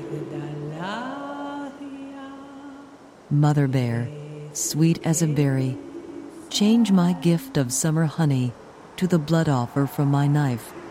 Mother bear, sweet as a berry, change my gift of summer honey to the blood offer from my knife.